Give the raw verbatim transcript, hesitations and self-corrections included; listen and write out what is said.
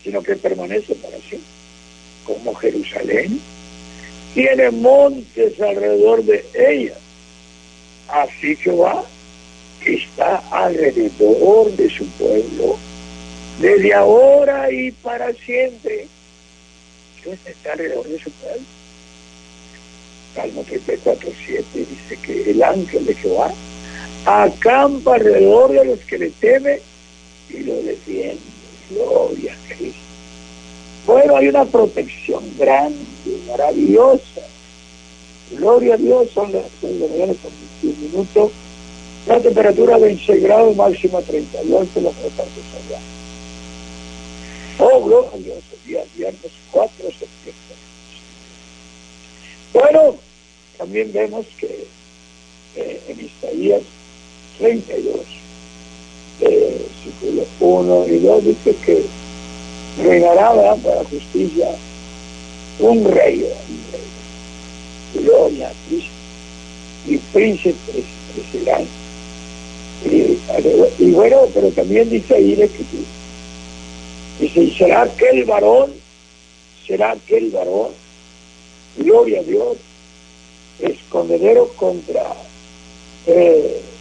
sino que permanece para siempre. Como Jerusalén tiene montes alrededor de ella, así Jehová está alrededor de su pueblo, desde ahora y para siempre. Dios está alrededor de su pueblo. Salmo treinta y cuatro, siete dice que el ángel de Jehová acampa alrededor de los que le temen y lo defiende. Gloria a Cristo. Bueno, hay una protección grande, maravillosa. Gloria a Dios, son las seis de la mañana con veintiún minutos. La temperatura veintiséis grados, máxima treinta y ocho, los repartos allá. Oh, gloria a Dios, el día viernes cuatro de septiembre. Bueno, también vemos que eh, en Isaías treinta y dos, eh, versículos uno y dos, dice que reinará, ¿verdad?, para justicia un rey, un rey. Gloria a Cristo. Y príncipes serán. Y, y bueno, pero también dice ahí la Escritura. Dice, y será aquel varón, será aquel varón, gloria a Dios, escondedero contra eh,